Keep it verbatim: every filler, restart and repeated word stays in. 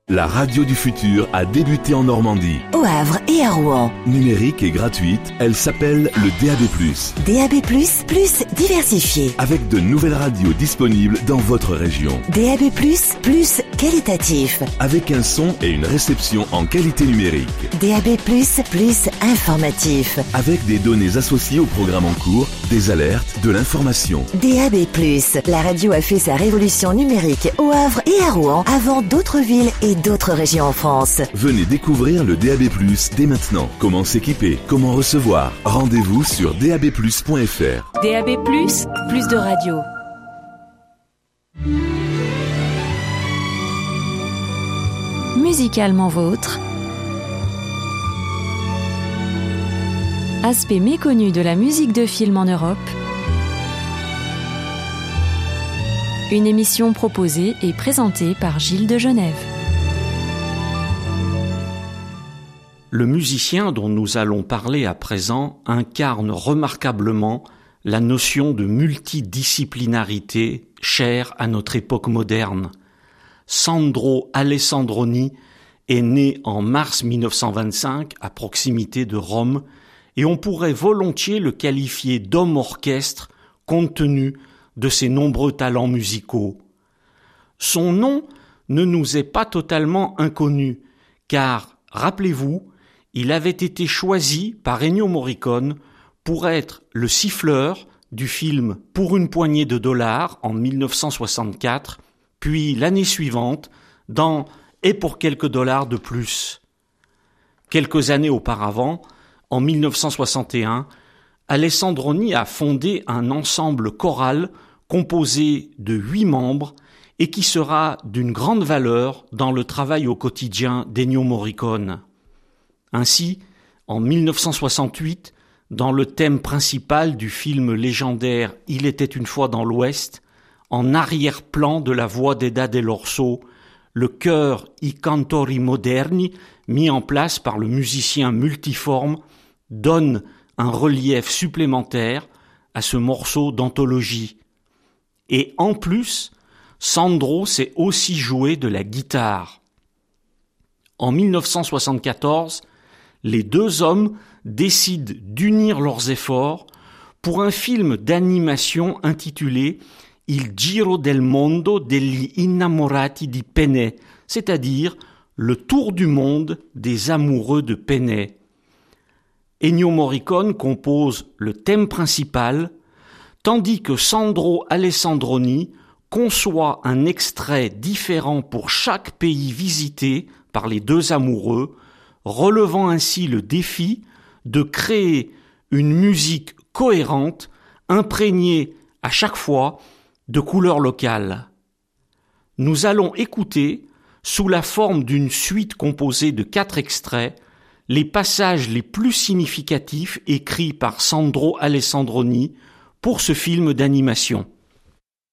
La radio du futur a débuté en Normandie. Au Havre et à Rouen. Numérique et gratuite, elle s'appelle le D A B plus. D A B plus, plus diversifié. Avec de nouvelles radios disponibles dans votre région. D A B plus, plus qualitatif. Avec un son et une réception en qualité numérique. D A B plus, plus informatif. Avec des données associées au programme en cours, des alertes, de l'information. D A B plus, la radio a fait sa révolution numérique au Havre et à Rouen avant d'autres villes et d'autres régions en France. Venez découvrir le D A B plus dès maintenant. Comment s'équiper, comment recevoir. Rendez-vous sur d a b plus point f r. D A B plus, plus de radio. Musicalement vôtre. Aspect méconnu de la musique de film en Europe. Une émission proposée et présentée par Gilles de Genève. Le musicien dont nous allons parler à présent incarne remarquablement la notion de multidisciplinarité chère à notre époque moderne. Sandro Alessandroni est né en mars mille neuf cent vingt-cinq à proximité de Rome et on pourrait volontiers le qualifier d'homme orchestre compte tenu de ses nombreux talents musicaux. Son nom ne nous est pas totalement inconnu car, rappelez-vous, il avait été choisi par Ennio Morricone pour être le siffleur du film Pour une poignée de dollars en mille neuf cent soixante-quatre, puis l'année suivante dans Et pour quelques dollars de plus. Quelques années auparavant, en mille neuf cent soixante et un, Alessandroni a fondé un ensemble choral composé de huit membres et qui sera d'une grande valeur dans le travail au quotidien d'Ennio Morricone. Ainsi, en mille neuf cent soixante-huit, dans le thème principal du film légendaire Il était une fois dans l'Ouest, en arrière-plan de la voix d'Eda Dell'Orso, le chœur I Cantori Moderni, mis en place par le musicien multiforme, donne un relief supplémentaire à ce morceau d'anthologie. Et en plus, Sandro sait aussi jouer de la guitare. En mille neuf cent soixante-quatorze, les deux hommes décident d'unir leurs efforts pour un film d'animation intitulé Il Giro del Mondo degli Innamorati di Penne, c'est-à-dire le tour du monde des amoureux de Penne. Ennio Morricone compose le thème principal, tandis que Sandro Alessandroni conçoit un extrait différent pour chaque pays visité par les deux amoureux, relevant ainsi le défi de créer une musique cohérente, imprégnée à chaque fois de couleurs locales. Nous allons écouter, sous la forme d'une suite composée de quatre extraits, les passages les plus significatifs écrits par Sandro Alessandroni pour ce film d'animation.